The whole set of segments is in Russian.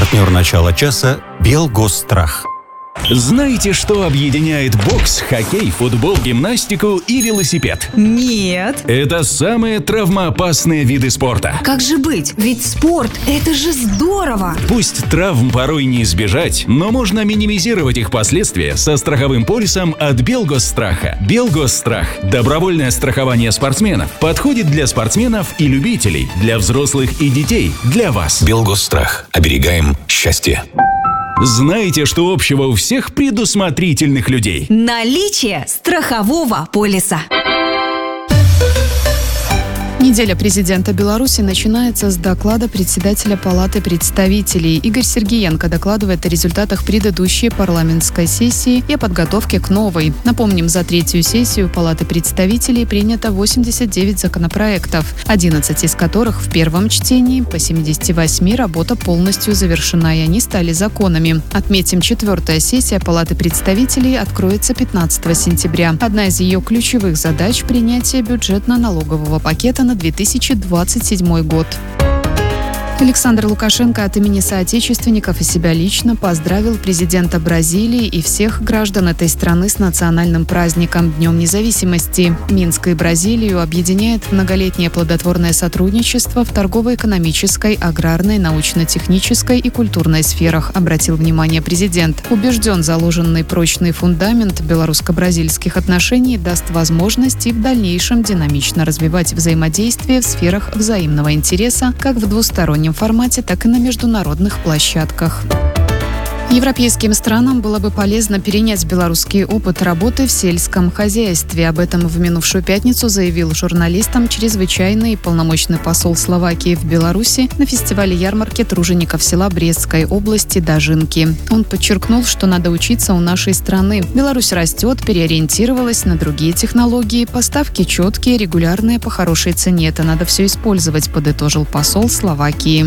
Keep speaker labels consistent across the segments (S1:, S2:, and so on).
S1: Партнер начала часа «Белгосстрах».
S2: Знаете, что объединяет бокс, хоккей, футбол, гимнастику и велосипед?
S3: Нет.
S2: Это самые травмоопасные виды спорта.
S3: Как же быть? Ведь спорт – это же здорово!
S2: Пусть травм порой не избежать, но можно минимизировать их последствия со страховым полисом от Белгосстраха. Белгосстрах – добровольное страхование спортсменов. Подходит для спортсменов и любителей, для взрослых и детей, для вас.
S4: Белгосстрах. Оберегаем счастье.
S2: Знаете, что общего у всех предусмотрительных людей?
S3: Наличие страхового полиса.
S5: Неделя президента Беларуси начинается с доклада председателя Палаты представителей. Игорь Сергеенко докладывает о результатах предыдущей парламентской сессии и о подготовке к новой. Напомним, за третью сессию Палаты представителей принято 89 законопроектов, 11 из которых в первом чтении, по 78 работа полностью завершена, и они стали законами. Отметим, четвертая сессия Палаты представителей откроется 15 сентября. Одна из ее ключевых задач – принятие бюджетно-налогового пакета на 2027 год. Александр Лукашенко от имени соотечественников и себя лично поздравил президента Бразилии и всех граждан этой страны с национальным праздником – Днем независимости. Минск и Бразилию объединяет многолетнее плодотворное сотрудничество в торгово-экономической, аграрной, научно-технической и культурной сферах, обратил внимание президент. Убежден, заложенный прочный фундамент белорусско-бразильских отношений даст возможность и в дальнейшем динамично развивать взаимодействие в сферах взаимного интереса как в двустороннем формате, так и на международных площадках. Европейским странам было бы полезно перенять белорусский опыт работы в сельском хозяйстве. Об этом в минувшую пятницу заявил журналистам чрезвычайный и полномочный посол Словакии в Беларуси на фестивале ярмарки тружеников села Брестской области Дожинки. Он подчеркнул, что надо учиться у нашей страны. Беларусь растет, переориентировалась на другие технологии, поставки четкие, регулярные, по хорошей цене. Это надо все использовать, подытожил посол Словакии.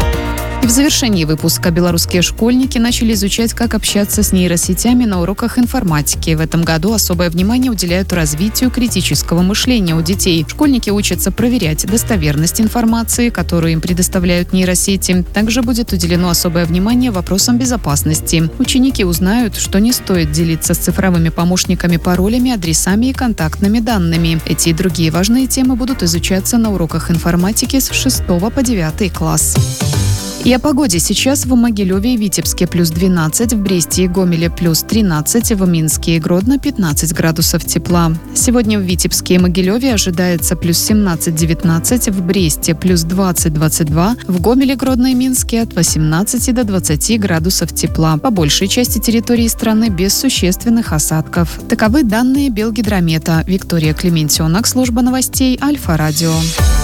S5: И в завершении выпуска белорусские школьники начали изучать, как общаться с нейросетями на уроках информатики. В этом году особое внимание уделяют развитию критического мышления у детей. Школьники учатся проверять достоверность информации, которую им предоставляют нейросети. Также будет уделено особое внимание вопросам безопасности. Ученики узнают, что не стоит делиться с цифровыми помощниками паролями, адресами и контактными данными. Эти и другие важные темы будут изучаться на уроках информатики с 6 по 9 класс. И о погоде. Сейчас в Могилеве и Витебске плюс 12, в Бресте и Гомеле плюс 13, в Минске и Гродно 15 градусов тепла. Сегодня в Витебске и Могилеве ожидается плюс 17-19, в Бресте плюс 20-22, в Гомеле, Гродно и Минске от 18 до 20 градусов тепла. По большей части территории страны без существенных осадков. Таковы данные Белгидромета. Виктория Клементьонок, служба новостей Альфа-Радио.